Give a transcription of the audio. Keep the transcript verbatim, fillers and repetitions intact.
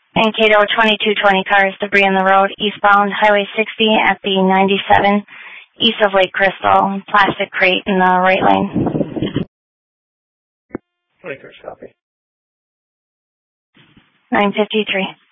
Mankato twenty-two twenty cars, debris on the road, eastbound Highway sixty at the ninety-seven, east of Lake Crystal, plastic crate in the right lane. twenty-first copy. nine fifty-three.